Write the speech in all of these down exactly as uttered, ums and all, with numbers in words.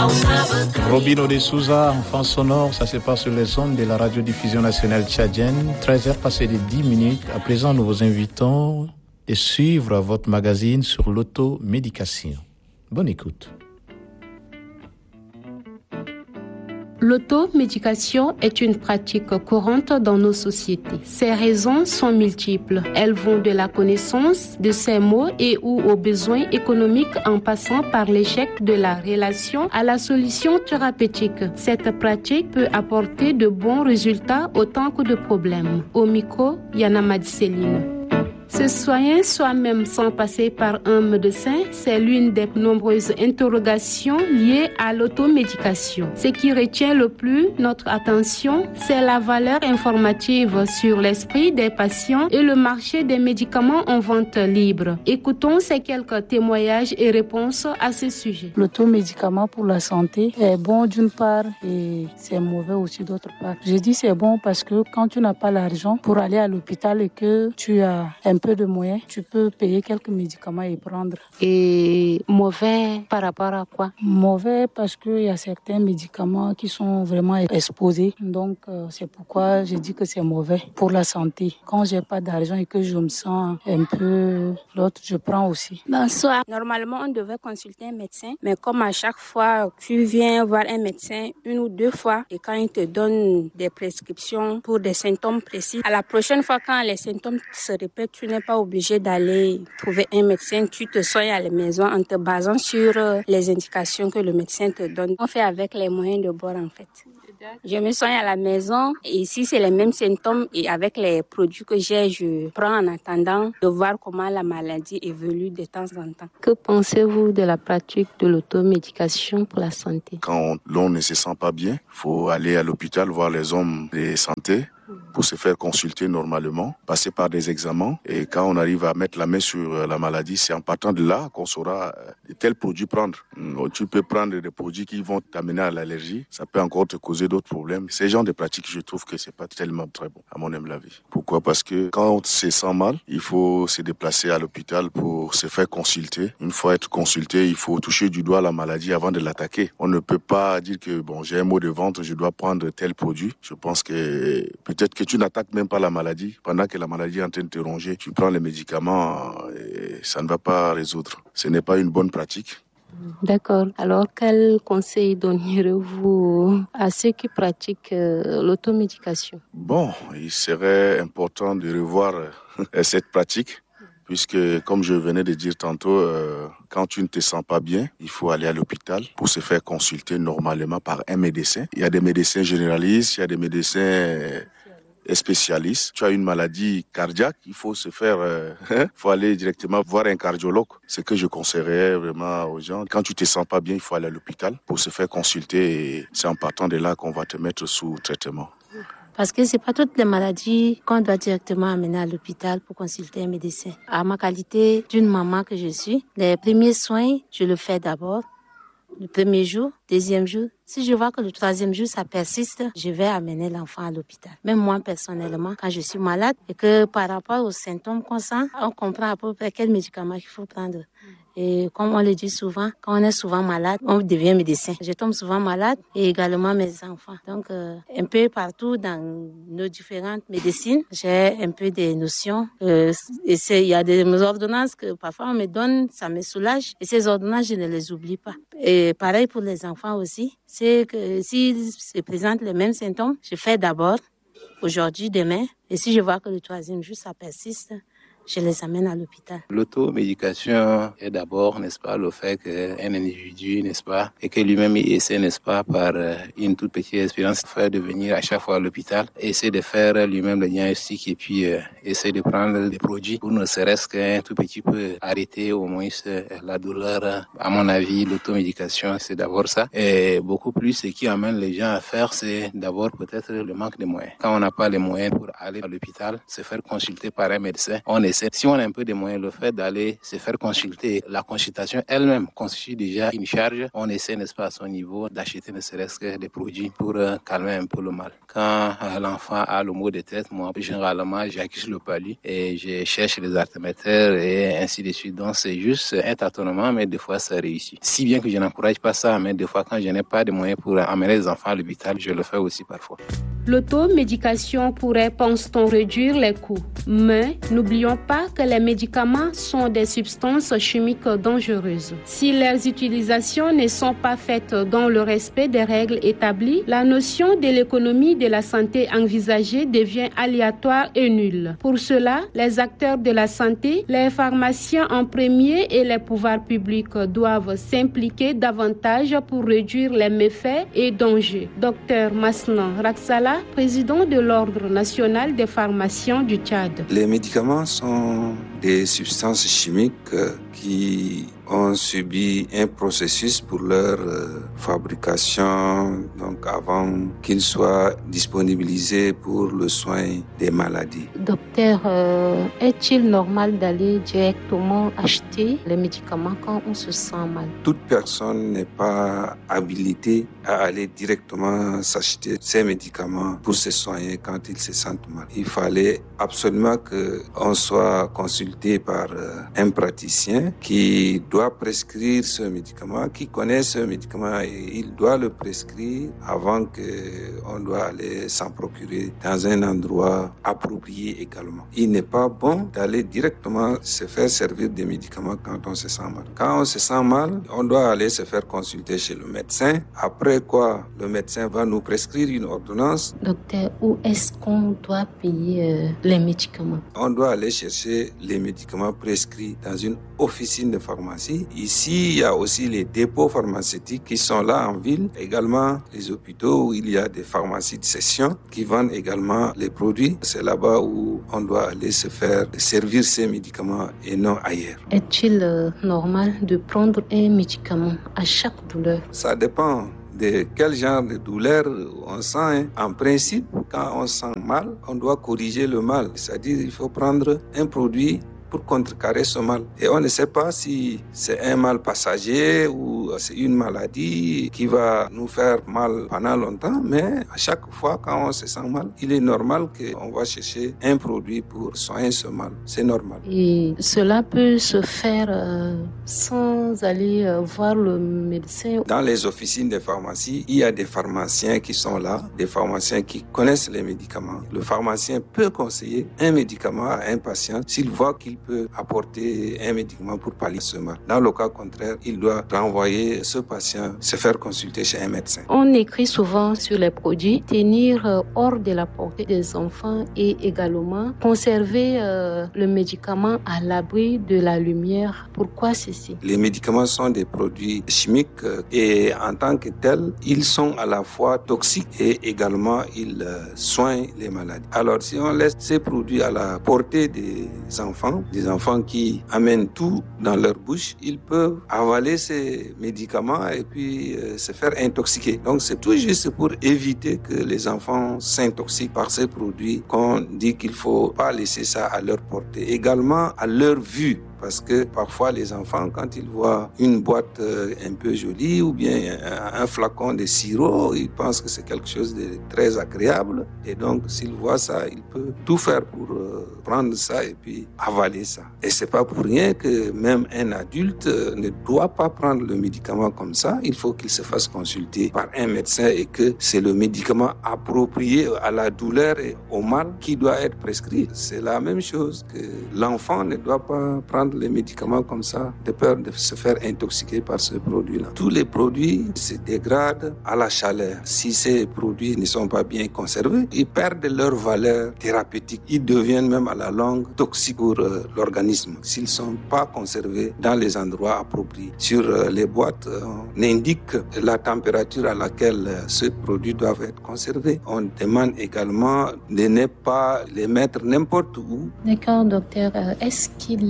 Robino de Souza, enfant sonore, ça se passe sur les ondes de la radiodiffusion nationale tchadienne. treize heures passées de dix minutes. À présent, nous vous invitons à suivre votre magazine sur l'automédication. Bonne écoute. L'automédication est une pratique courante dans nos sociétés. Ses raisons sont multiples. Elles vont de la connaissance de ces mots et ou aux besoins économiques en passant par l'échec de la relation à la solution thérapeutique. Cette pratique peut apporter de bons résultats autant que de problèmes. Au micro, Yana Madicéline. Se soigner soi-même sans passer par un médecin, c'est l'une des nombreuses interrogations liées à l'automédication. Ce qui retient le plus notre attention, c'est la valeur informative sur l'esprit des patients et le marché des médicaments en vente libre. Écoutons ces quelques témoignages et réponses à ce sujet. L'automédicament pour la santé est bon d'une part et c'est mauvais aussi d'autre part. Je dis c'est bon parce que quand tu n'as pas l'argent pour aller à l'hôpital et que tu as un peu de moyens, tu peux payer quelques médicaments et prendre. Et mauvais par rapport à quoi? Mauvais parce qu'il y a certains médicaments qui sont vraiment exposés. Donc euh, c'est pourquoi je dis que c'est mauvais pour la santé. Quand j'ai pas d'argent et que je me sens un peu l'autre, je prends aussi. Bonsoir. Normalement, on devait consulter un médecin, mais comme à chaque fois, tu viens voir un médecin une ou deux fois et quand il te donne des prescriptions pour des symptômes précis, à la prochaine fois, quand les symptômes se répètent, tu n'es pas obligé d'aller trouver un médecin. Tu te soignes à la maison en te basant sur les indications que le médecin te donne. On fait avec les moyens de bord en fait. Je me soigne à la maison et ici c'est les mêmes symptômes et avec les produits que j'ai, je prends en attendant de voir comment la maladie évolue de temps en temps. Que pensez-vous de la pratique de l'automédication pour la santé? Quand l'on ne se sent pas bien, il faut aller à l'hôpital voir les hommes de santé pour se faire consulter normalement, passer par des examens. Et quand on arrive à mettre la main sur la maladie, c'est en partant de là qu'on saura de tels produits prendre. Tu peux prendre des produits qui vont t'amener à l'allergie. Ça peut encore te causer d'autres problèmes. Ces genres de pratiques, je trouve que c'est pas tellement très bon, à mon humble avis. Pourquoi? Parce que quand on se sent mal, il faut se déplacer à l'hôpital pour se faire consulter. Une fois être consulté, il faut toucher du doigt la maladie avant de l'attaquer. On ne peut pas dire que bon, j'ai un mot de ventre, je dois prendre tel produit. Je pense que peut-être que tu n'attaques même pas la maladie. Pendant que la maladie est en train de te ronger, tu prends les médicaments et ça ne va pas résoudre. Ce n'est pas une bonne pratique. D'accord. Alors, quel conseil donneriez-vous à ceux qui pratiquent euh, l'automédication? Bon, il serait important de revoir euh, cette pratique. Puisque, comme je venais de dire tantôt, euh, quand tu ne te sens pas bien, il faut aller à l'hôpital pour se faire consulter normalement par un médecin. Il y a des médecins généralistes, il y a des médecins spécialistes. Tu as une maladie cardiaque, il faut se faire, euh, il faut aller directement voir un cardiologue. Ce que je conseillerais vraiment aux gens, quand tu te sens pas bien, il faut aller à l'hôpital pour se faire consulter et c'est en partant de là qu'on va te mettre sous traitement. Parce que c'est pas toutes les maladies qu'on doit directement amener à l'hôpital pour consulter un médecin. À ma qualité d'une maman que je suis, les premiers soins, je le fais d'abord. Le premier jour, deuxième jour. Si je vois que le troisième jour, ça persiste, je vais amener l'enfant à l'hôpital. Même moi, personnellement, quand je suis malade et que par rapport aux symptômes qu'on sent, on comprend à peu près quel médicament il faut prendre. Et comme on le dit souvent, quand on est souvent malade, on devient médecin. Je tombe souvent malade et également mes enfants. Donc, euh, un peu partout dans nos différentes médecines, j'ai un peu des notions. Euh, et c'est, il y a des ordonnances que parfois on me donne, ça me soulage. Et ces ordonnances, je ne les oublie pas. Et pareil pour les enfants aussi. C'est que s'ils se présentent les mêmes symptômes, je fais d'abord, aujourd'hui, demain. Et si je vois que le troisième jour, ça persiste, je les amène à l'hôpital. L'automédication est d'abord, n'est-ce pas, le fait qu'un individu, n'est-ce pas, et que lui-même il essaie, n'est-ce pas, par une toute petite expérience, faire de venir à chaque fois à l'hôpital, essayer de faire lui-même le diagnostic et puis euh, essayer de prendre des produits pour ne serait-ce qu'un tout petit peu arrêter au moins la douleur. À mon avis, l'automédication, c'est d'abord ça. Et beaucoup plus, ce qui amène les gens à faire, c'est d'abord peut-être le manque de moyens. Quand on n'a pas les moyens pour aller à l'hôpital, se faire consulter par un médecin, on essaie médecins. Si on a un peu de moyens, le fait d'aller se faire consulter, la consultation elle-même constitue déjà une charge. On essaie, n'est-ce pas, à son niveau, d'acheter ne serait-ce que des produits pour euh, calmer un peu le mal. Quand euh, l'enfant a le mot de tête, moi, généralement, j'accuse le palu et je cherche les artémétères et ainsi de suite. Donc, c'est juste un tâtonnement, mais des fois, ça réussit. Si bien que je n'encourage pas ça, mais des fois, quand je n'ai pas de moyens pour amener les enfants à l'hôpital, je le fais aussi parfois. L'automédication pourrait, pense-t-on, réduire les coûts. Mais n'oublions pas que les médicaments sont des substances chimiques dangereuses. Si leurs utilisations ne sont pas faites dans le respect des règles établies, la notion de l'économie de la santé envisagée devient aléatoire et nulle. Pour cela, les acteurs de la santé, les pharmaciens en premier et les pouvoirs publics doivent s'impliquer davantage pour réduire les méfaits et dangers. Docteur Maslan Raksala, président de l'Ordre national des pharmaciens du Tchad. Les médicaments sont des substances chimiques qui ont subi un processus pour leur euh, fabrication, donc avant qu'ils soient disponibilisés pour le soin des maladies. Docteur, euh, est-il normal d'aller directement acheter les médicaments quand on se sent mal? Toute personne n'est pas habilitée à aller directement s'acheter ces médicaments pour se soigner quand ils se sentent mal. Il fallait absolument qu'on soit consulté par euh, un praticien qui doit prescrire ce médicament, qui connaît ce médicament et il doit le prescrire avant qu'on doit aller s'en procurer dans un endroit approprié également. Il n'est pas bon d'aller directement se faire servir des médicaments quand on se sent mal. Quand on se sent mal, on doit aller se faire consulter chez le médecin, après quoi le médecin va nous prescrire une ordonnance. Docteur, où est-ce qu'on doit payer euh, les médicaments? On doit aller chercher les médicaments prescrits dans une officine de pharmacie. Ici, il y a aussi les dépôts pharmaceutiques qui sont là en ville. Également, les hôpitaux où il y a des pharmacies de session qui vendent également les produits. C'est là-bas où on doit aller se faire servir ces médicaments et non ailleurs. Est-il euh, normal de prendre un médicament à chaque douleur? Ça dépend de quel genre de douleur on sent. Hein. En principe, quand on sent mal, on doit corriger le mal. C'est-à-dire qu'il faut prendre un produit pour contrecarrer ce mal. Et on ne sait pas si c'est un mal passager ou c'est une maladie qui va nous faire mal pendant longtemps, mais à chaque fois quand on se sent mal, il est normal qu'on va chercher un produit pour soigner ce mal. C'est normal. Et cela peut se faire euh, sans aller euh, voir le médecin? Dans les officines de pharmacie, il y a des pharmaciens qui sont là, des pharmaciens qui connaissent les médicaments. Le pharmacien peut conseiller un médicament à un patient s'il voit qu'il peut apporter un médicament pour pallier ce mal. Dans le cas contraire, il doit renvoyer ce patient se faire consulter chez un médecin. On écrit souvent sur les produits tenir euh, hors de la portée des enfants et également conserver euh, le médicament à l'abri de la lumière. Pourquoi ceci? Les médicaments sont des produits chimiques et en tant que tels, ils sont à la fois toxiques et également ils euh, soignent les maladies. Alors si on laisse ces produits à la portée des enfants, des enfants qui amènent tout dans leur bouche, ils peuvent avaler ces médicaments et puis euh, se faire intoxiquer. Donc c'est tout juste pour éviter que les enfants s'intoxiquent par ces produits qu'on dit qu'il faut pas laisser ça à leur portée. Également à leur vue. Parce que parfois les enfants, quand ils voient une boîte un peu jolie ou bien un flacon de sirop, ils pensent que c'est quelque chose de très agréable. Et donc, s'ils voient ça, ils peuvent tout faire pour prendre ça et puis avaler ça. Et c'est pas pour rien que même un adulte ne doit pas prendre le médicament comme ça. Il faut qu'il se fasse consulter par un médecin et que c'est le médicament approprié à la douleur et au mal qui doit être prescrit. C'est la même chose que l'enfant ne doit pas prendre les médicaments comme ça, de peur de se faire intoxiquer par ce produit-là. Tous les produits se dégradent à la chaleur. Si ces produits ne sont pas bien conservés, ils perdent leur valeur thérapeutique. Ils deviennent même à la longue toxiques pour euh, l'organisme. S'ils ne sont pas conservés dans les endroits appropriés. Sur euh, les boîtes, euh, on indique la température à laquelle euh, ces produits doivent être conservés. On demande également de ne pas les mettre n'importe où. D'accord, docteur. Est-ce qu'il y a une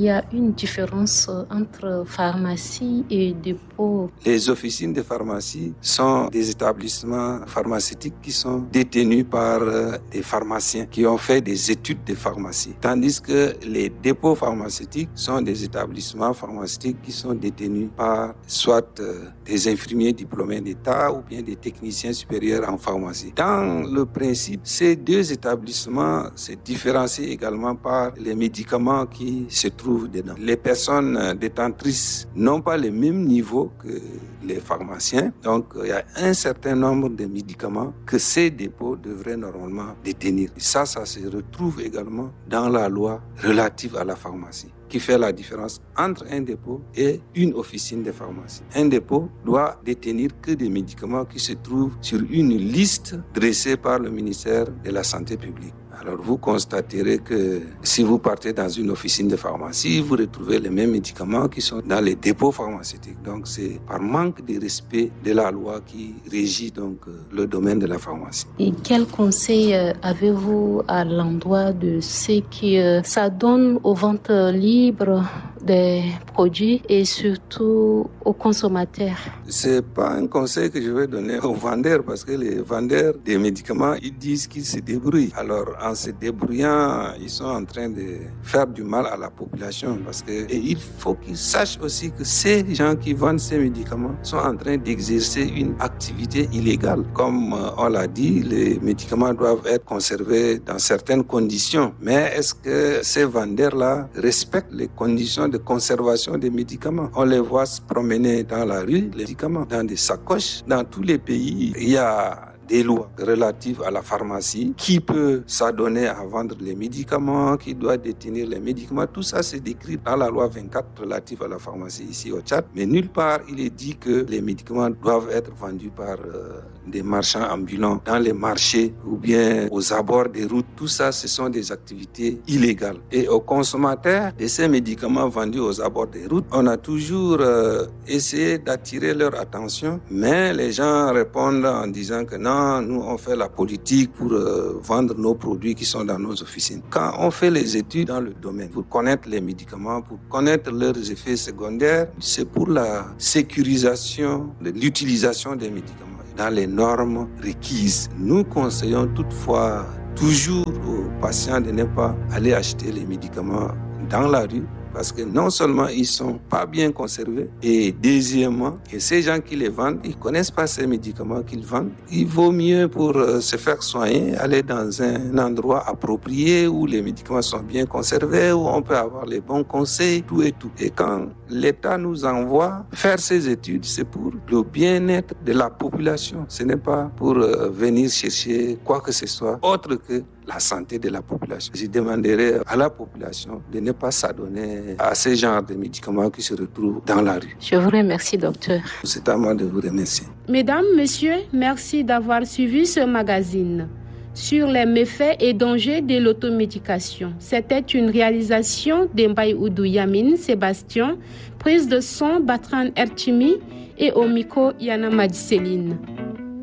une différence entre pharmacie et dépôt? Les officines de pharmacie sont des établissements pharmaceutiques qui sont détenus par des pharmaciens qui ont fait des études de pharmacie. Tandis que les dépôts pharmaceutiques sont des établissements pharmaceutiques qui sont détenus par soit des infirmiers diplômés d'État ou bien des techniciens supérieurs en pharmacie. Dans le principe, ces deux établissements se différencient également par les médicaments qui se trouvent dedans. Les personnes détentrices n'ont pas le même niveau que les pharmaciens, donc il y a un certain nombre de médicaments que ces dépôts devraient normalement détenir. Et ça, ça se retrouve également dans la loi relative à la pharmacie, qui fait la différence entre un dépôt et une officine de pharmacie. Un dépôt doit détenir que des médicaments qui se trouvent sur une liste dressée par le ministère de la Santé publique. Alors vous constaterez que si vous partez dans une officine de pharmacie, vous retrouvez les mêmes médicaments qui sont dans les dépôts pharmaceutiques. Donc c'est par manque de respect de la loi qui régit donc le domaine de la pharmacie. Et quel conseil avez-vous à l'endroit de ceux qui euh, s'adonnent aux ventes libres des produits et surtout aux consommateurs? C'est pas un conseil que je vais donner aux vendeurs parce que les vendeurs des médicaments, ils disent qu'ils se débrouillent. Alors en se débrouillant, ils sont en train de faire du mal à la population parce que et il faut qu'ils sachent aussi que ces gens qui vendent ces médicaments sont en train d'exercer une activité illégale. Comme on l'a dit, les médicaments doivent être conservés dans certaines conditions. Mais est-ce que ces vendeurs-là respectent les conditions de conservation des médicaments? On les voit se promener dans la rue, les médicaments, dans des sacoches. Dans tous les pays, il y a des lois relatives à la pharmacie, qui peut s'adonner à vendre les médicaments, qui doit détenir les médicaments. Tout ça, c'est décrit dans la loi vingt-quatre relative à la pharmacie ici au Tchad. Mais nulle part, il est dit que les médicaments doivent être vendus par euh, des marchands ambulants dans les marchés ou bien aux abords des routes. Tout ça, ce sont des activités illégales. Et aux consommateurs de ces médicaments vendus aux abords des routes, on a toujours euh, essayé d'attirer leur attention, mais les gens répondent en disant que non, nous on fait la politique pour euh, vendre nos produits qui sont dans nos officines. Quand on fait les études dans le domaine pour connaître les médicaments, pour connaître leurs effets secondaires, c'est pour la sécurisation de l'utilisation des médicaments dans les normes requises. Nous conseillons toutefois toujours aux patients de ne pas aller acheter les médicaments dans la rue, parce que non seulement ils sont pas bien conservés, et deuxièmement, que ces gens qui les vendent, ils connaissent pas ces médicaments qu'ils vendent. Il vaut mieux pour euh, se faire soigner, aller dans un endroit approprié où les médicaments sont bien conservés, où on peut avoir les bons conseils, tout et tout. Et quand l'État nous envoie faire ces études, c'est pour le bien-être de la population. Ce n'est pas pour euh, venir chercher quoi que ce soit autre que la santé de la population. Je demanderai à la population de ne pas s'adonner à ce genre de médicaments qui se retrouvent dans la rue. Je vous remercie, docteur. C'est à moi de vous remercier. Mesdames, messieurs, merci d'avoir suivi ce magazine sur les méfaits et dangers de l'automédication. C'était une réalisation d'Mbaye Oudou Yamine Sébastien, prise de son Batran Ertimi et au micro Yana Madiseline.